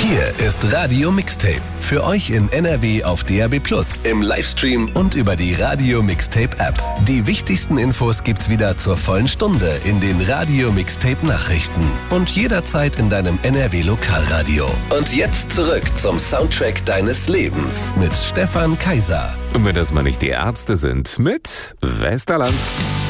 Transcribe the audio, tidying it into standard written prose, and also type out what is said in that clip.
Hier ist Radio Mixtape. Für euch in NRW auf DAB+, im Livestream und über die Radio Mixtape App. Die wichtigsten Infos gibt's wieder zur vollen Stunde in den Radio Mixtape Nachrichten und jederzeit in deinem NRW Lokalradio. Und jetzt zurück zum Soundtrack deines Lebens mit Stefan Kaiser. Und wenn das mal nicht die Ärzte sind, mit Westerland.